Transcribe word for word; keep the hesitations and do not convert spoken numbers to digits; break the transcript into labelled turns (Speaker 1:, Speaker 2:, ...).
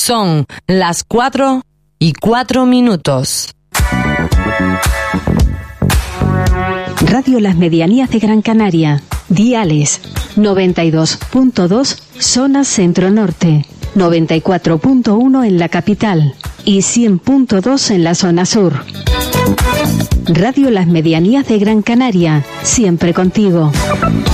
Speaker 1: Son las cuatro y cuatro minutos.
Speaker 2: Radio Las Medianías de Gran Canaria. Diales noventa y dos punto dos zona centro-norte, noventa y cuatro punto uno en la capital y cien punto dos en la zona sur. Radio Las Medianías de Gran Canaria, siempre contigo.